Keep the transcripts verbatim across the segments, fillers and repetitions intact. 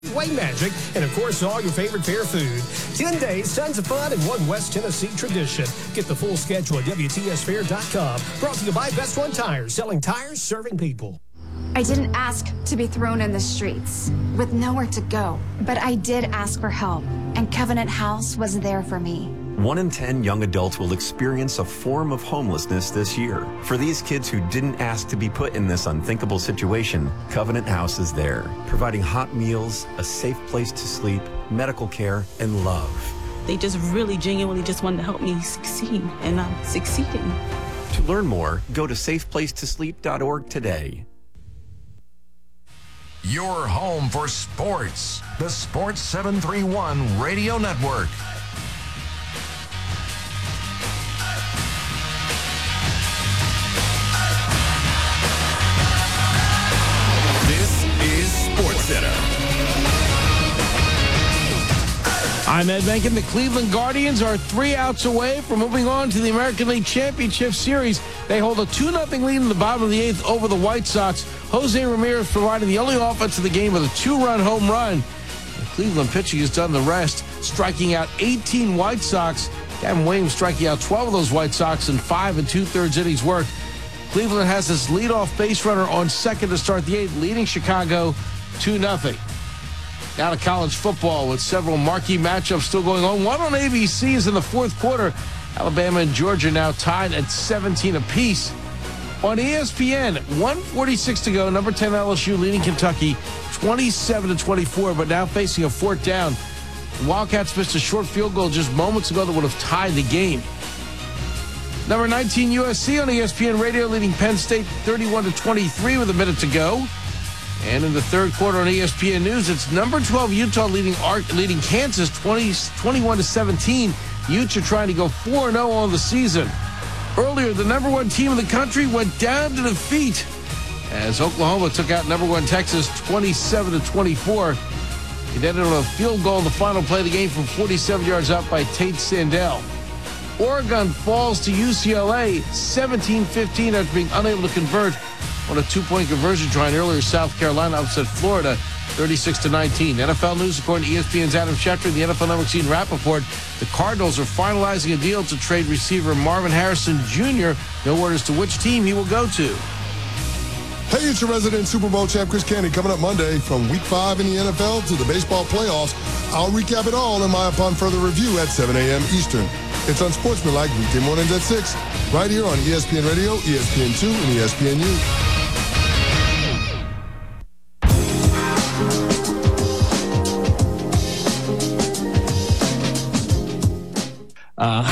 Way Magic, and of course, all your favorite fair food. Ten days, tons of fun, and one West Tennessee tradition. Get the full schedule at W T S fair dot com. Brought to you by Best One Tires, selling tires, serving people. I didn't ask to be thrown in the streets with nowhere to go, but I did ask for help, and Covenant House was there for me. One in ten young adults will experience a form of homelessness this year. For these kids who didn't ask to be put in this unthinkable situation, Covenant House is there, providing hot meals, a safe place to sleep, medical care, and love. They just really genuinely just wanted to help me succeed, and I'm succeeding. To learn more, go to safe place to sleep dot org today. Your home for sports, the Sports seven thirty-one Radio Network. Center. I'm Ed Benkin. The Cleveland Guardians are three outs away from moving on to the American League Championship Series. They hold a two nothing lead in the bottom of the eighth over the White Sox. Jose Ramirez providing the only offense of the game with a two-run home run. The Cleveland pitching has done the rest, striking out eighteen White Sox. Gavin Williams striking out twelve of those White Sox in five and two-thirds innings worked. Cleveland has this leadoff base runner on second to start the eighth, leading Chicago two nothing. Now to college football with several marquee matchups still going on. One on A B C is in the fourth quarter. Alabama and Georgia now tied at seventeen apiece. On E S P N, one forty-six to go. Number ten L S U leading Kentucky twenty-seven to twenty-four, but now facing a fourth down. The Wildcats missed a short field goal just moments ago that would have tied the game. Number nineteen U S C on E S P N Radio leading Penn State thirty-one to twenty-three with a minute to go. And in the third quarter on E S P N News, it's number twelve Utah leading leading Kansas twenty, twenty-one to seventeen. Utes are trying to go four and oh on the season. Earlier, the number one team in the country went down to defeat as Oklahoma took out number one Texas twenty-seven to twenty-four. It ended on a field goal in the final play of the game from forty-seven yards out by Tate Sandell. Oregon falls to U C L A seventeen fifteen after being unable to convert on a two-point conversion try. And earlier, South Carolina upset Florida thirty-six to nineteen. N F L news, according to E S P N's Adam Schefter and the N F L Network's Ian Rappaport, the Cardinals are finalizing a deal to trade receiver Marvin Harrison Junior No word as to which team he will go to. Hey, it's your resident Super Bowl champ, Chris Candy, coming up Monday from Week five in the N F L to the baseball playoffs. I'll recap it all in my Upon Further Review at seven a.m. Eastern. It's Unsportsmanlike weekday mornings at six, right here on E S P N Radio, E S P N two, and E S P N U. Uh,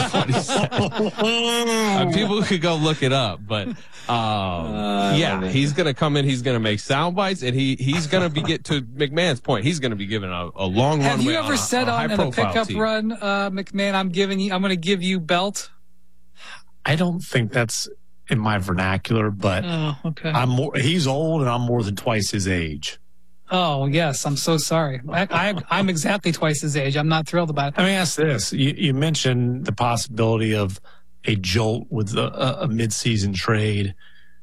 uh, people could go look it up, but um, uh, yeah, he's going to come in. He's going to make sound bites, and he he's going to be get to McMahon's point. He's going to be given a, a long Have runway. you ever on a, said on, on a in a pickup team. run, uh, McMahon? I'm giving you. I'm going to give you belt. I don't think that's in my vernacular, but oh, okay. I'm more. He's old, and I'm more than twice his age. Oh, yes. I'm so sorry. I, I, I'm exactly twice his age. I'm not thrilled about it. Let me ask this. You, you mentioned the possibility of a jolt with a, a mid-season trade.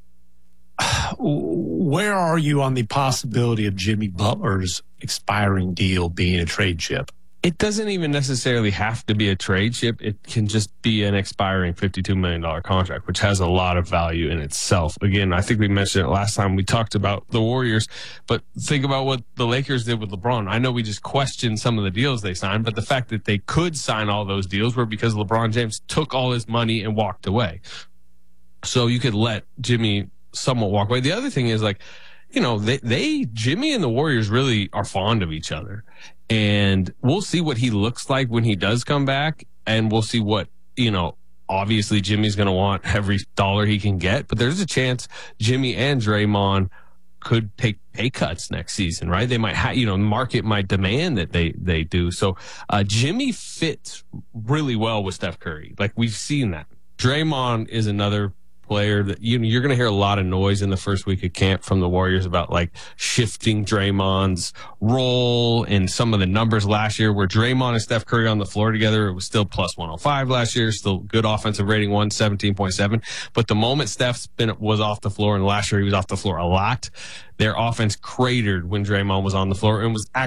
Where are you on the possibility of Jimmy Butler's expiring deal being a trade chip? It doesn't even necessarily have to be a trade chip. It can just be an expiring fifty-two million dollars contract, which has a lot of value in itself. Again, I think we mentioned it last time we talked about the Warriors, but think about what the Lakers did with LeBron. I know we just questioned some of the deals they signed, but the fact that they could sign all those deals were because LeBron James took all his money and walked away. So you could let Jimmy somewhat walk away. The other thing is, like, you know, they, they Jimmy and the Warriors really are fond of each other. And we'll see what he looks like when he does come back. And we'll see what, you know, obviously Jimmy's going to want every dollar he can get. But there's a chance Jimmy and Draymond could take pay cuts next season, right? They might have, you know, the market might demand that they, they do. So uh, Jimmy fits really well with Steph Curry. Like, we've seen that. Draymond is another player that you, you're going to hear a lot of noise in the first week of camp from the Warriors about like shifting Draymond's role and some of the numbers last year where Draymond and Steph Curry on the floor together, it was still plus one oh five last year, still good offensive rating, one seventeen point seven. But the moment Steph's been, was off the floor, and last year he was off the floor a lot, their offense cratered when Draymond was on the floor and was